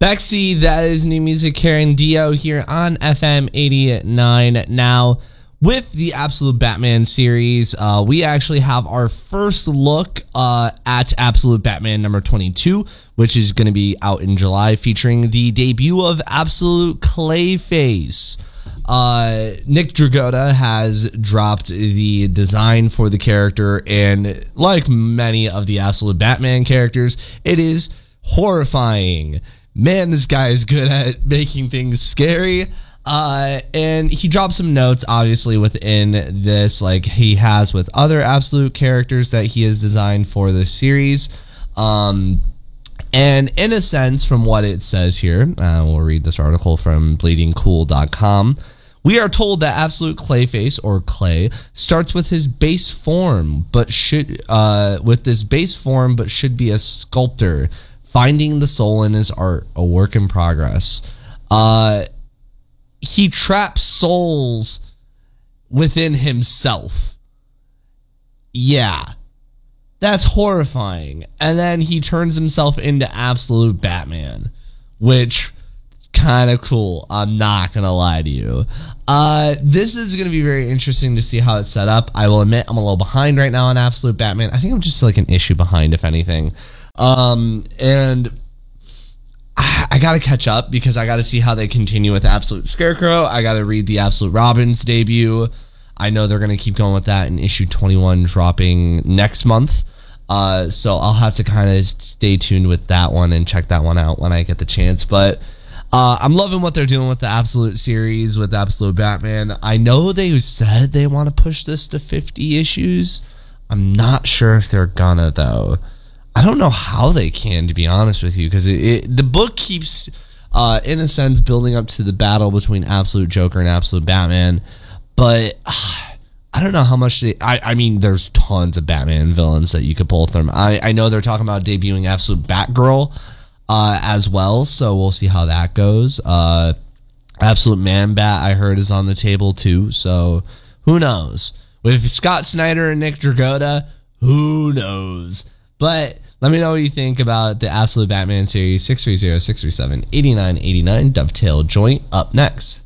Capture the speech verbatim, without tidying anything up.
Bexy, that is new music, Karen Dio here on F M eighty-nine. Now, with the Absolute Batman series, uh, we actually have our first look uh, at Absolute Batman number twenty-two, which is going to be out in July, featuring the debut of Absolute Clayface. Uh, Nick Dragotta has dropped the design for the character, and like many of the Absolute Batman characters, it is horrifying. Man, this guy is good at making things scary. Uh, and he dropped some notes, obviously, within this, like he has with other Absolute characters that he has designed for the series. Um, and in a sense, from what it says here, uh, we'll read this article from bleeding cool dot com. We are told that Absolute Clayface, or Clay, starts with his base form, but should uh, with this base form, but should be a sculptor, finding the soul in his art, a work in progress. Uh, he traps souls within himself. Yeah. That's horrifying. And then he turns himself into Absolute Batman, which kind of cool. I'm not going to lie to you. Uh, this is going to be very interesting to see how it's set up. I will admit I'm a little behind right now on Absolute Batman. I think I'm just like an issue behind, if anything. Um, and I, I got to catch up because I got to see how they continue with Absolute Scarecrow. I got to read the Absolute Robin's debut. I know they're going to keep going with that in issue twenty-one dropping next month. Uh, so I'll have to kind of stay tuned with that one and check that one out when I get the chance. But uh, I'm loving what they're doing with the Absolute series, with Absolute Batman. I know they said they want to push this to fifty issues. I'm not sure if they're gonna, though. I don't know how they can, to be honest with you, because it, it, the book keeps, uh, in a sense, building up to the battle between Absolute Joker and Absolute Batman. But uh, I don't know how much they... I, I mean, there's tons of Batman villains that you could pull from. I, I know they're talking about debuting Absolute Batgirl uh, as well, so we'll see how that goes. Uh, Absolute Man-Bat, I heard, is on the table, too, so who knows? With Scott Snyder and Nick Dragotta, who knows? But let me know what you think about the Absolute Batman series. Six three zero, six three seven, eight nine eight nine. Dovetail Joint up next.